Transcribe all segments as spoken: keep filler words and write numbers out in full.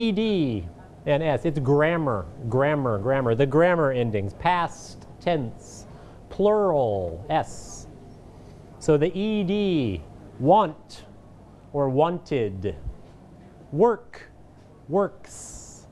E D and S. It's grammar, grammar, grammar. The grammar endings, past tense, plural, S. So the E D, want or wanted, work, works.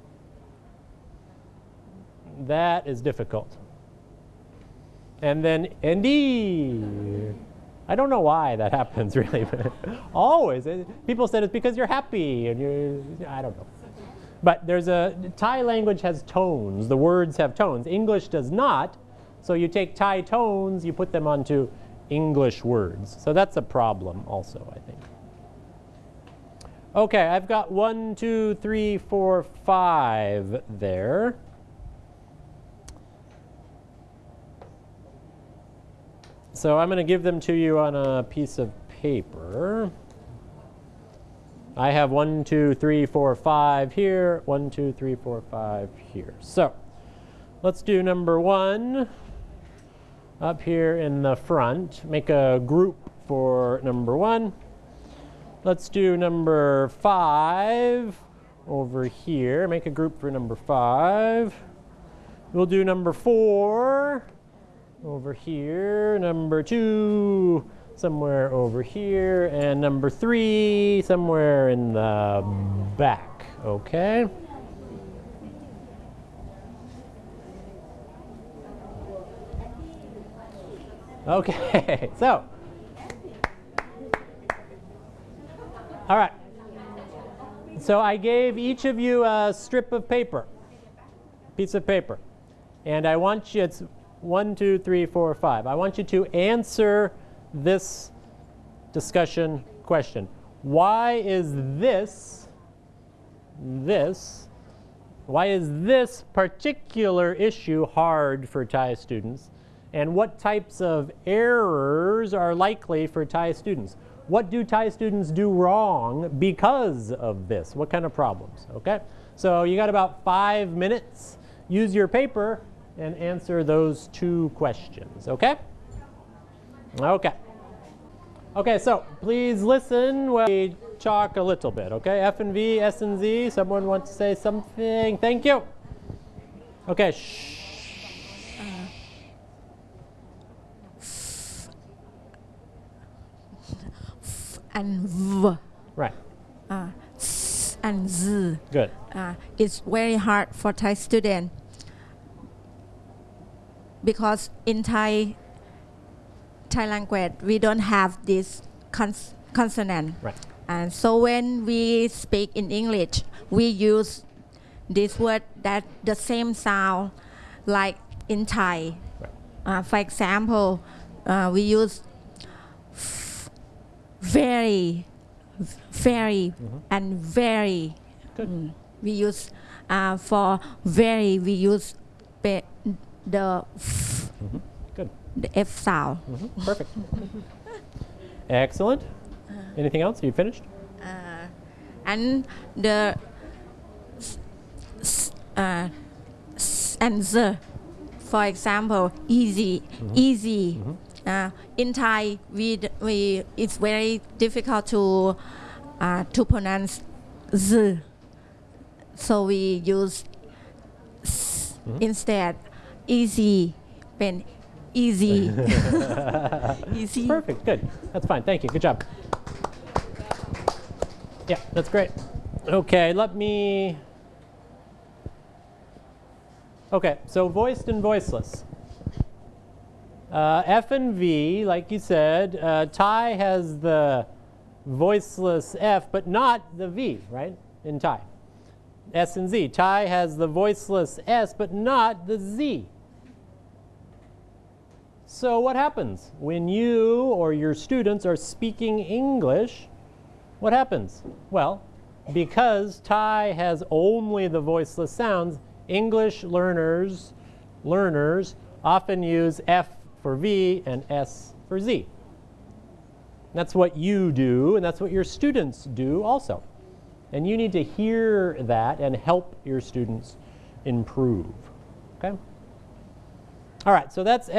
That is difficult. And then N D. I don't know why that happens really, but always. People said it's because you're happy and you're, I don't know. But there's a, Thai language has tones. The words have tones. English does not. So you take Thai tones, you put them onto English words. So that's a problem also, I think. Okay, I've got one, two, three, four, five there. So I'm going to give them to you on a piece of paper. I have one, two, three, four, five here. One, two, three, four, five here. So let's do number one up here in the front. Make a group for number one. Let's do number five over here. Make a group for number five. We'll do number four over here. Number two somewhere over here, and number three somewhere in the back, okay? Okay, so, all right. So I gave each of you a strip of paper, piece of paper, and I want you, it's one, two, three, four, five. I want you to answer this discussion question. Why is this, this, why is this particular issue hard for Thai students? And what types of errors are likely for Thai students? What do Thai students do wrong because of this? What kind of problems, okay? So you got about five minutes. Use your paper and answer those two questions, okay? Okay. Okay, so please listen while we talk a little bit, okay? F and V, S and Z, someone wants to say something? Thank you. Okay, shh. Uh, f and V. Right. Uh, s and Z. Good. Uh, it's very hard for Thai students because in Thai Thai language, we don't have this cons consonant. Right. And so when we speak in English, we use this word that the same sound like in Thai. Right. Uh, for example, uh, we use f very, very, Mm-hmm. and very. Good. Mm. We use uh, for very, we use the f. Mm-hmm. Good. The F sound. Mm-hmm. Perfect. Excellent. Anything else? You finished? Uh, and the s, uh, s and the, for example, easy, Mm-hmm. easy. Mm-hmm. Uh, in Thai, we d we it's very difficult to uh, to pronounce z, so we use s Mm-hmm. instead. Easy, pen. Easy. Easy. Perfect. Good. That's fine. Thank you. Good job. Yeah, that's great. Okay, let me... Okay, so voiced and voiceless. Uh, F and V, like you said, uh, Thai has the voiceless F, but not the V, right, in Thai. S and Z. Thai has the voiceless S, but not the Z. So what happens when you or your students are speaking English? What happens? Well, because Thai has only the voiceless sounds, English learners, learners often use F for V and S for Z. That's what you do, and that's what your students do also. And you need to hear that and help your students improve. Okay? All right, so that's